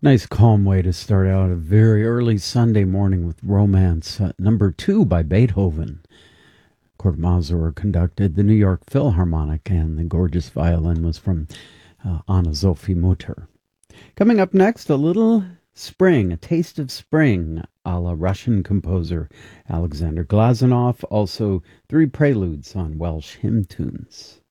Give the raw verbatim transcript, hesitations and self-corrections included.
Nice calm way to start out a very early Sunday morning with Romance, uh, number two by Beethoven. Kurt Masur conducted the New York Philharmonic, and the gorgeous violin was from uh, Anna Sophie Mutter. Coming up next, a little spring, a taste of spring, a la Russian composer Alexander Glazunov, also three preludes on Welsh hymn tunes.